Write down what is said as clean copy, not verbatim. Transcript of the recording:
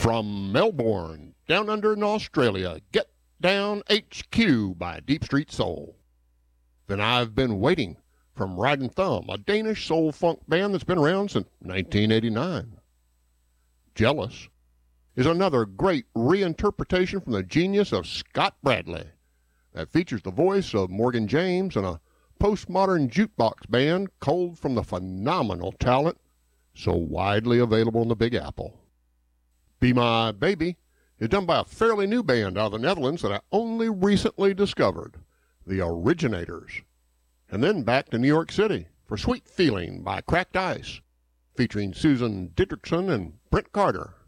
From Melbourne, down under in Australia, Get Down HQ by Deep Street Soul. Then I've Been Waiting from Riding Thumb, a Danish soul funk band that's been around since 1989. Jealous is another great reinterpretation from the genius of Scott Bradley that features the voice of Morgan James and a postmodern jukebox band culled from the phenomenal talent so widely available in the Big Apple. Be My Baby is done by a fairly new band out of the Netherlands that I only recently discovered, the Originators. And then back to New York City for Sweet Feeling by Cracked Ice, featuring Susan Dietrichson and Brent Carter.